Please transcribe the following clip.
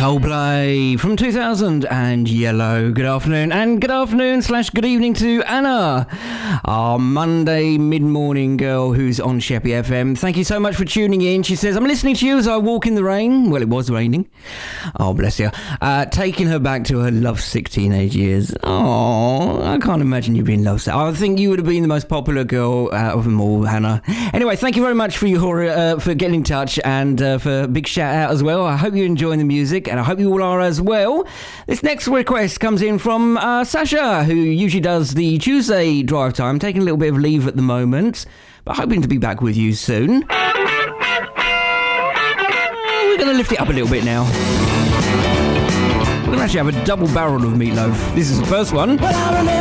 Coldplay from 2000 and Yellow. Good afternoon and good afternoon / good evening to Anna, our Monday mid-morning girl who's on Sheppy FM. Thank you so much for tuning in. She says, I'm listening to you as I walk in the rain. Well, it was raining. Oh, bless you. Taking her back to her lovesick teenage years. Oh, I can't imagine you being lovesick. I think you would have been the most popular girl out of them all, Hannah. Anyway, thank you very much for your for getting in touch and for a big shout out as well. I hope you're enjoying the music and I hope you all are as well. This next request comes in from Sasha, who usually does the Tuesday drive time. Taking a little bit of leave at the moment, but hoping to be back with you soon. We're going to lift it up a little bit now. We're going to actually have a double barrel of meatloaf. This is the first one. Well, I remember